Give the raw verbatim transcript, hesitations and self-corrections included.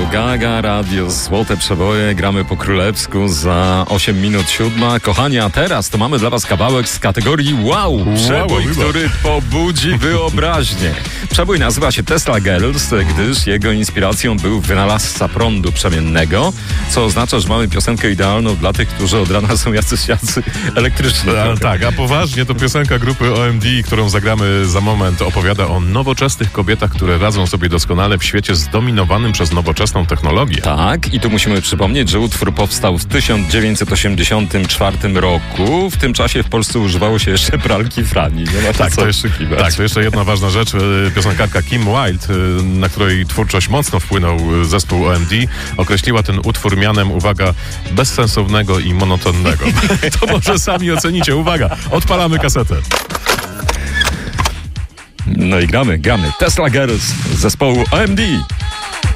Gaga, radio, złote przeboje, gramy po królewsku za osiem minut siódma. Kochani, a teraz to mamy dla was kawałek z kategorii wow, przebój, wow, który pobudzi wyobraźnię. Przebój nazywa się Tesla Girls, gdyż jego inspiracją był wynalazca prądu przemiennego, co oznacza, że mamy piosenkę idealną dla tych, którzy od rana są jacyś jacy elektryczni. A, tak, a poważnie to piosenka grupy O M D, którą zagramy za moment, opowiada o nowoczesnych kobietach, które radzą sobie doskonale w świecie zdominowanym przez nowoczesną technologię. Tak, i tu musimy przypomnieć, że utwór powstał w tysiąc dziewięćset osiemdziesiątym czwartym roku. W tym czasie w Polsce używało się jeszcze pralki Frani. Nie ma tak, co to jeszcze, tak, to jeszcze jedna ważna rzecz. Piosenkarka Kim Wilde, na której twórczość mocno wpłynął zespół O M D, określiła ten utwór mianem, uwaga, bezsensownego i monotonnego. To może sami ocenicie. Uwaga, odpalamy kasetę. No i gramy, gramy. Tesla Girls z zespołu O M D.